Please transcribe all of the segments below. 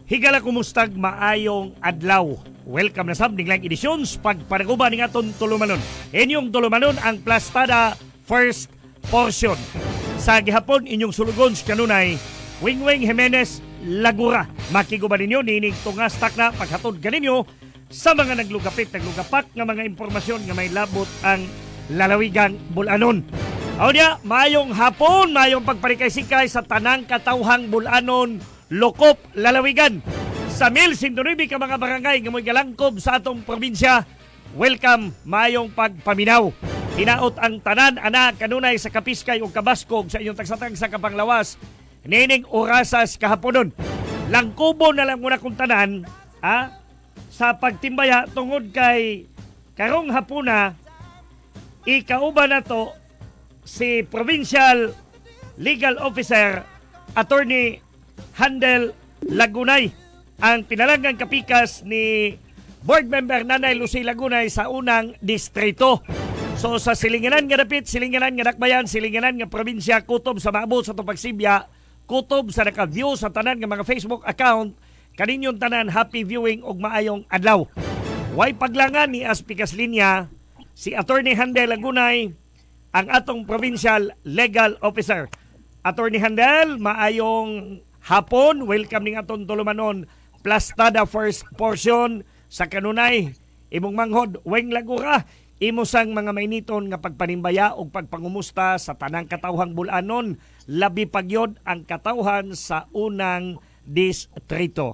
Higala kumustag maayong adlaw. Welcome na sab ninglang edisyons pagpanaguba ning aton tulumanon. Inyong tulumanon ang Plastada First Portion. Sa gihapon inyong sulugon sa kanunay Wingwing Jimenez Lagura. Makiguba ninyo nining tungas takna paghatod kaninyo sa mga naglugapak nga mga impormasyon nga may labot ang lalawigang Bulanon. Audia, mayong hapon, mayong pagparikay-sikay sa tanang katawhang Bulanon, Lokop, lalawigan. Sa 1,109 ka mga barangay nga mo'y galangkob sa atong probinsya, welcome, mayong pagpaminaw. Hinaot ang tanan, anak, kanunay sa Kapiskay o Kabaskog sa inyong tagsatang sa Kapanglawas, nining orasas kahaponon. Langkubo na lang muna kung tanan, sa pagtimbaya tungod kay karong hapuna, ikauba na to si Provincial Legal Officer Attorney Handel Lagunay, ang pinalanggang kapikas ni Board Member Nanay Lucy Lagunay sa unang distrito. So sa silinganan nga dapit, silinganan nga dakbayan, silinganan nga probinsya, kutob sa maabot sa Tupagsibya, kutob sa naka-view sa tanan nga mga Facebook account, kaninyong tanan happy viewing og maayong adlaw. Way paglangan ni Aspikas Linya si Attorney Handel Lagunay, ang atong Provincial Legal Officer. Attorney Handel, maayong hapon, welcome ning aton tulumanon Plastada First Portion sa kanunay imong manghod Weng Lagura, imo sang mga mainiton nga pagpanimbaya og pagpangumusta sa tanang katawhang Bulanon, labi pagyod ang katawhan sa unang distrito.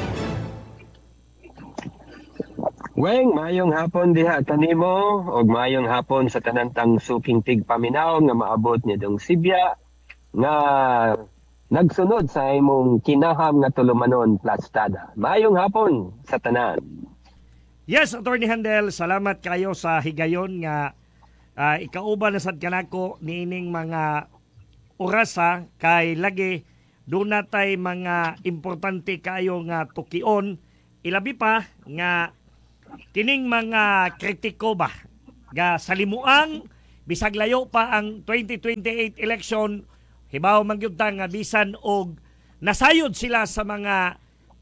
Weng, mayong hapon diha kanimo og mayong hapon sa tanantang suking tigpaminaw nga maabot nidong Sibya nga nagsunod sa imong kinaham nga tulumanon Plastada. Mayong hapon sa tanan. Yes, Attorney Handel, salamat kayo sa higayon nga ikauban na sad kanako niining mga orasa kay lagi doon natay mga importante kayo nga tukion, ilabi pa nga kining mga kritiko ba nga salimuang bisag layo pa ang 2028 election, hibaw mangyud ta nga bisan og nasayod sila sa mga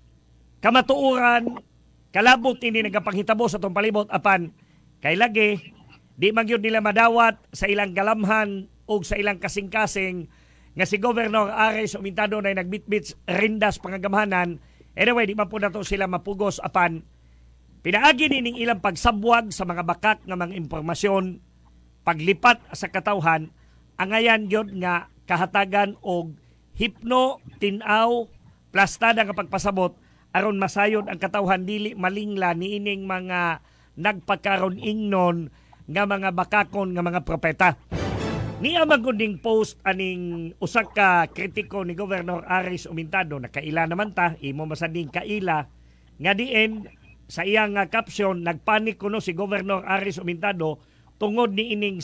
kamatuoran, kalabot ini nagapanghitabo sa tong palibot apan kay lagi di mangyud nila madawat sa ilang galamhan o sa ilang kasing-kasing nga si Governor Ares Umintado na nagbitbit rindas pangagamhanan. Anyway, di man po na to sila mapugos apan pinaagi nining ilang pagsabwag sa mga bakak nga mga impormasyon, paglipat sa katawhan, angayan gyud nga kahatagan og hipno, tinaw, plastada nga pagpasabot aron masayod ang katawhan dili malingla niining mga nagpakaron ingnon nga mga bakakon nga mga propeta. Niya magunding post aning usak ka kritiko ni Governor Aris Umintado na kaila naman ta, imo masading kaila nga diin sa iyang caption, nagpanik kuno si Governor Aris Umintado tungod ni ining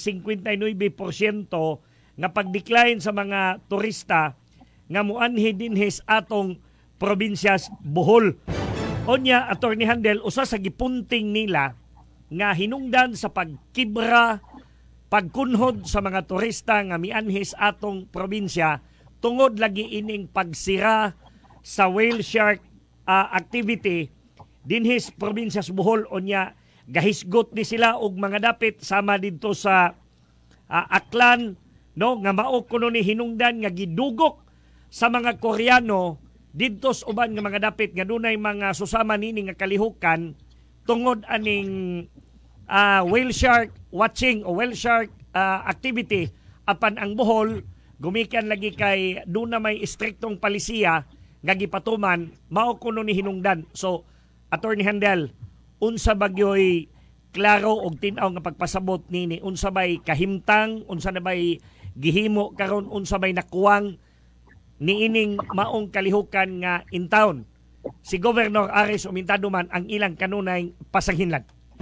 59% nga pag-decline sa mga turista nga muanhi dinhis atong probinsyas Bohol. Onya, Attorney Handel, usa sa gipunting nila nga hinungdan sa pagkibra, pagkunhod sa mga turista nga mianhis atong probinsya tungod lagi ining pagsira sa whale shark activity dinhis probinsyas Bohol. Onya, gahisgot ni sila og mga dapit sama didto sa Aklan, no, nga mao kuno ni hinungdan nga gidugok sa mga Koreano didto sa uban nga mga dapit nga dunay mga susama nini nga kalihukan tungod aning whale shark watching o whale shark activity. Apan ang Bohol gumikan lagi kay duna may istriktong palisiya nga gipatuman, mao kuno ni hinungdan. So Attorney Handel, unsa bagyoy klaro og tin-aw nga pagpasabot nini, unsa bay kahimtang, unsa na bay gihimo karon, unsa bay nakuwang niining maong kalihukan nga in town si Governor Aris Umintado man ang ilang kanunay pasanghinlan?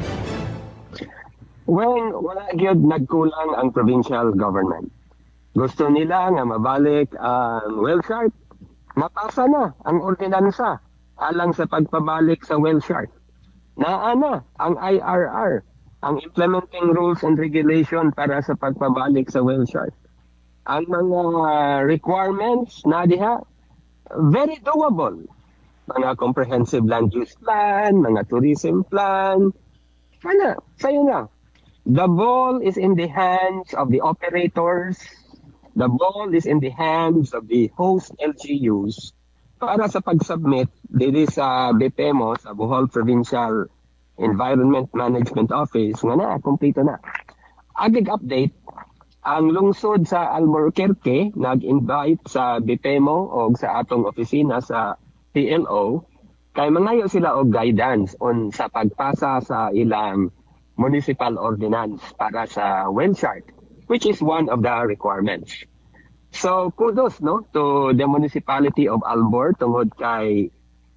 Well, wala gyud nagkulang ang provincial government. Gusto nila nga mabalik ang whale shark. Mapasa na ang ordinansa alang sa pagpabalik sa whale shark. Naa na ang IRR, ang Implementing Rules and Regulation para sa pagpabalik sa whale shark. Ang mga requirements na diha, very doable. mga comprehensive land use plan, mga tourism plan. Sa'yo na. The ball is in the hands of the operators. The ball is in the hands of the host LGUs para sa pag-submit dito sa BPMO, sa Bohol Provincial Environment Management Office, nga na, kumpleto na. Agig update, ang lungsod sa Albuquerque nag-invite sa BPMO o sa atong opisina sa PLO kay mangayo sila og guidance on sa pagpasa sa ilang municipal ordinance para sa well chart, which is one of the requirements. So kudos no to the municipality of Albor tungod kay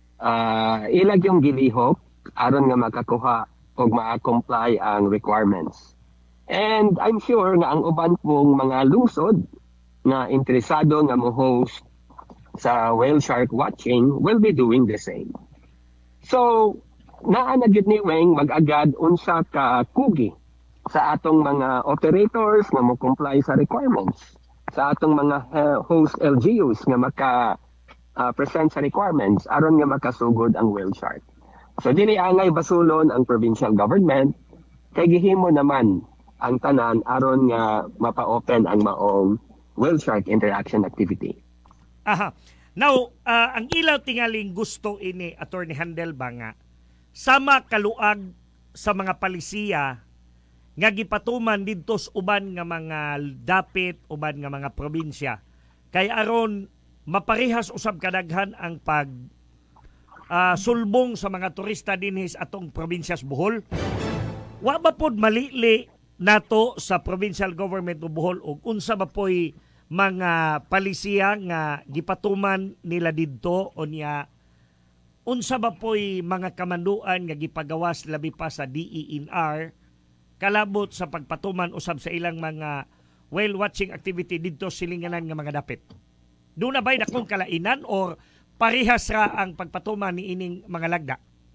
ilag yung gilihok aron nga makakuha og ma-comply ang requirements. And I'm sure nga ang uban pong mga lungsod na interesado nga mo-host sa whale shark watching will be doing the same. So, naa na gyud ni Weng mag-agad unsa ka kugi sa atong mga operators nga mo comply sa requirements, sa atong mga host LGUs nga present sa requirements aron nga makasugod ang whale shark. So dili angay basulon ang provincial government kay gihimo naman ang tanan aron nga mapa-open ang maong whale shark interaction activity. Aha. Now, ang ilaw tingaling gusto ini Attorney Handel ba nga sama kaluag sa mga palisiya nga gipatuman didto sa uban nga mga dapit, uban nga mga probinsya kay aron maparehas usab kadaghan ang pag sulbong sa mga turista dinhi sa atong probinsya sa Bohol. Wa ba pod malili nato sa provincial government of Bohol og unsa ba poy mga palisiya nga gipatuman nila didto o niya unsa ba poy mga kamanduan nga gipagawas labi pa sa DENR kalabot sa pagpatuman usab sa ilang mga whale watching activity didto silinganan nga mga dapit. Doon na ba'y dakong kalainan or parihas ra ang pagpatuman ni ining mga lagda?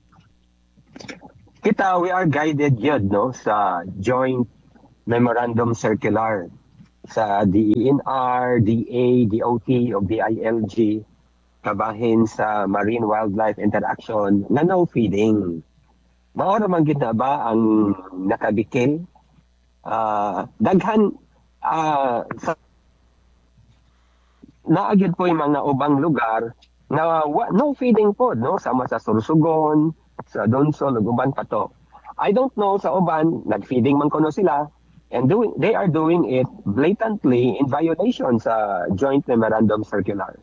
Kita, we are guided yun no, sa joint memorandum circular sa DENR, DA, DOT o DILG kabahin sa Marine Wildlife Interaction na no feeding. Mao man gid na ba ang nakabikil? Daghan sa naagid po yung mga ubang lugar na no feeding po no sama sa Sorsogon, sa Donsol ug uban pa to. I don't know sa uban nag-feeding man kuno sila and they are doing it blatantly in violation sa joint memorandum circular.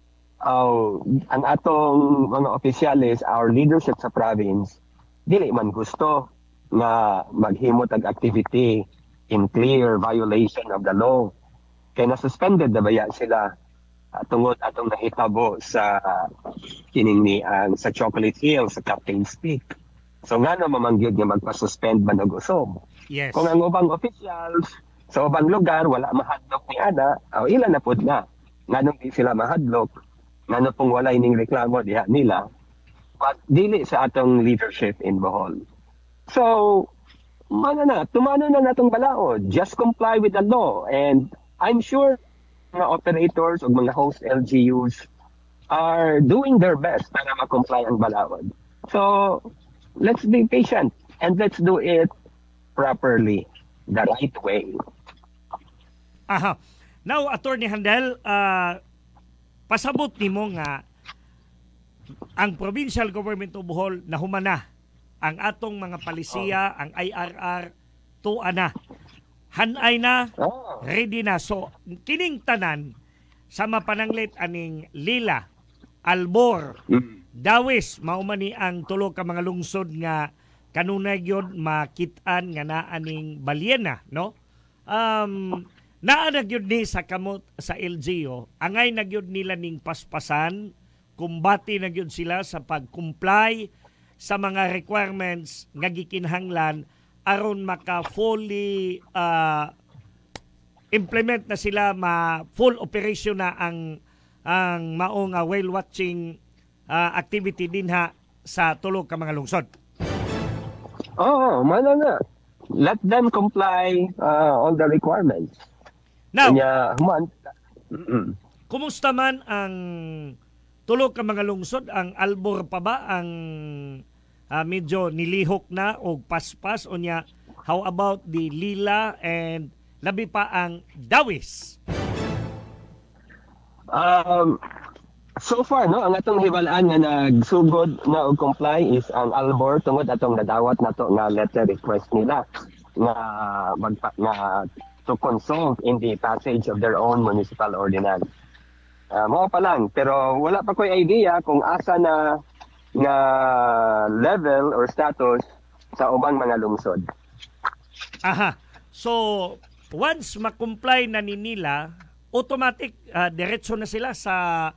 Ang atong mga opisyalis, our leadership sa province, dili man gusto nga maghimo tag activity in clear violation of the law. Kaya na-suspended na baya sila tungod atong nahitabo sa kining ni sa Chocolate Hill, sa Captain's Peak. So nga na mamanggid nga magpa-suspend man og usob. Yes. Kung ang ubang officials sa ubang lugar wala mahadlok ni ana, ilan na pud na. Nganong di sila mahadlok, ngano pong wala ining reklamo diha nila. But dili sa atong leadership in Bohol. So, tumano na natong balaod. Just comply with the law. And I'm sure mga operators o mga host LGUs are doing their best para ma-comply ang balaod. So, let's be patient and let's do it properly, the right way. Aha. Now, Attorney Handel, pasabot nimo nga ang provincial government of Bohol nahumana ang atong mga palisiya, ang IRR tuwa na. Hanay na, ready na. So, kining tanan sa mapananglit aning Lila, Albor, Dawis, maumani ang tulo ka mga lungsod nga kanunay gyud makit-an nga naa ning balyena, no? Naa na gyud ni sa kamot sa LGU, angay na gyud nila ning paspasan, kumbati na gyud sila sa pag-comply sa mga requirements nga gikinahanglan aron maka fully implement na sila, full operation na ang maong whale watching activity dinha sa tulo ka mga lungsod. Mana na. Let them comply all the requirements. Now, kumusta man ang tulo ka mga lungsod, ang Albor pa ba ang medyo nilihok na o paspas o niya? How about the Lila and labi pa ang Dawis? So far, no, ang atong hibalaan nga nagsugod na og comply is ang Albor tungod atong nadawat nato nga letter request nila nga to consult in the passage of their own municipal ordinance. Mao pa lang, pero wala pa ko'y idea kung asa na nga level or status sa ubang mga lungsod. Aha. So, once makomply na ni nila, automatic diretso na sila sa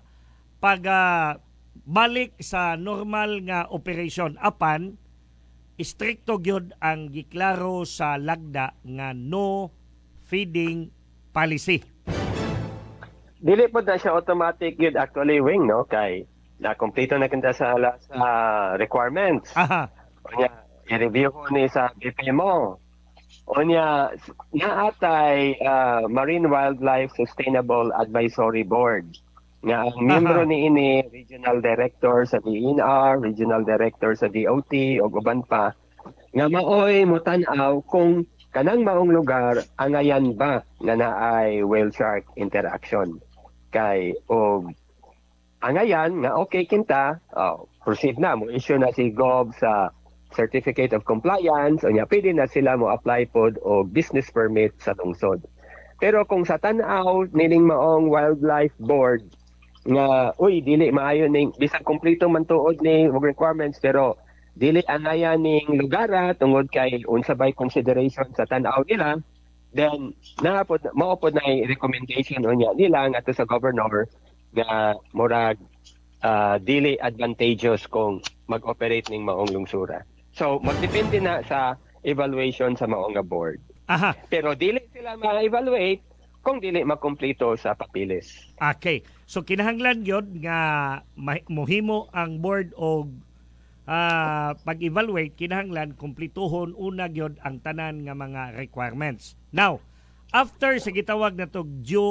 balik sa normal nga operation apan istrikto gyud ang giklaro sa lagda nga no feeding policy. Dili po na siya automatic yun actually, Wing, no? Kay na-complete na kinta sa requirements. Aha. O niya, i-review ko ni sa BPMO. O niya, naatay Marine Wildlife Sustainable Advisory Board. Nga ang membro ni ini, Regional Director sa DNR, Regional Director sa DOT, o uban pa, nga maoy mutanaw kung kanang maong lugar angayan ba nga naay whale shark interaction. Kay o angayan nga okay kinta, proceed na mo issue na si Gov sa Certificate of Compliance o nya pwede na sila mo apply pod o business permit sa lungsod. Pero kung sa tan-aw nining maong wildlife board nga uy dili maayo ning bisan kompleto man tuod ni requirements pero dili angayan ning lugara tungod kay unsa bay consideration sa tan-aw nila, then mao pod na recommendation unya nila ngadto sa governor nga murag dili advantageous kung mag-operate ning maong lungsura. So magdepende na sa evaluation sa maong nga board. Aha. Pero dili sila ma-evaluate kung dili makumpleto sa papilis. Okay. So kinahanglan gyud nga mohimo ang board og pag-evaluate, kinahanglan kumplituhon una gyud ang tanan nga mga requirements. Now, after sa gitawag na to due